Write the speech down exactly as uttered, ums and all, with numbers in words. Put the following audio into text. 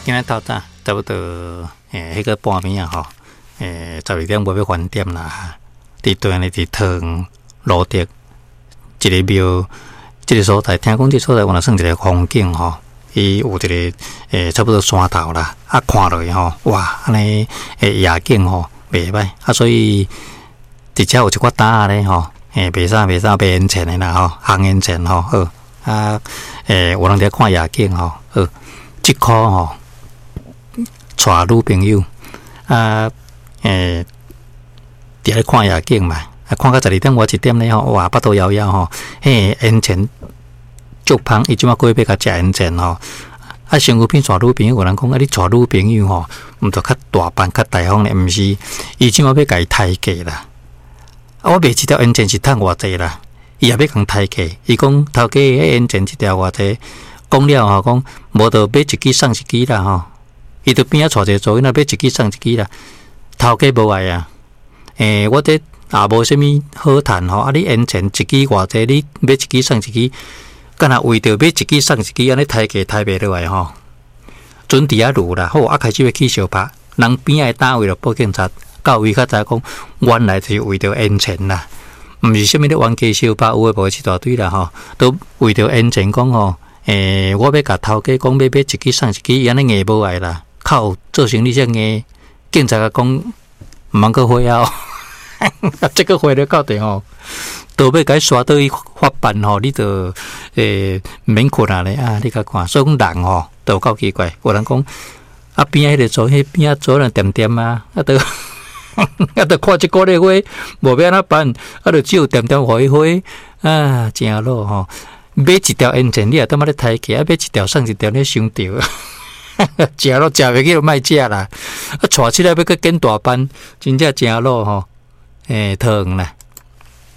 今日透早差不多诶，迄个半暝啊吼，诶，十二点无要翻点啦。伫对岸咧，伫汤罗德一个庙，即个所在，听讲即所在，原来算一个风景吼。伊有一个诶，差不多山头啦，啊，看落去吼，哇，安尼诶夜景吼，袂歹啊，所以伫遮有一寡搭咧吼，诶，卖啥卖啥卖烟钱诶啦吼，行烟钱吼，好啊，诶，有人伫看夜景吼，好，即箍吼。带女朋友啊，诶，伫咧看夜景嘛，啊，看到十二点我一點咧吼，哇，巴肚枵枵吼，嘿，煙錢足香，伊即馬過要甲食煙錢吼，啊，身軀邊帶女朋友，有人講啊，你帶女朋友吼，毋着較大辦較大方咧，毋是，伊即馬要甲伊抬價啦，啊，我賣一條煙錢是趁偌濟啦，伊也要共抬價，伊講頭家迄煙錢一條偌濟，講了吼，講無着買一支送一支啦吼。伊就邊仔帶一個做，那買一支送一支啦。頭家無愛啊，誒、欸，我這也無啥物好談吼。啊，你煙錢一支偌濟，你買一支送一支，敢若為着買一支送一支，安尼抬價抬袂落來吼。準佇遐路啦，好啊，開始要去相拍，人邊仔單位就報警察，到位較知講，原來就是為着煙錢啦，毋是啥物咧冤家相拍，有誒無一大堆啦吼，都為着煙錢講吼，誒、欸，我要甲頭家講要買一支送一支，安尼硬無愛啦。靠做生意，遮硬，警察甲講毋通去回啊！即個回了到底吼，都要甲伊刷倒去法辦吼，你就誒免困啊咧啊！你甲看，所以講人吼都有夠奇怪。有人講啊邊仔迄個做，迄邊仔做人點點啊，啊都啊都看一個咧花，無要安怎辦？啊就只有點點互伊花啊，真囉吼！買一條煙錢，你也當乜咧抬價？啊買一條送一條，你傷着。食咯，食袂起就莫食啦。啊，帶起來要去見大班，真正正咯吼，誒，疼啦。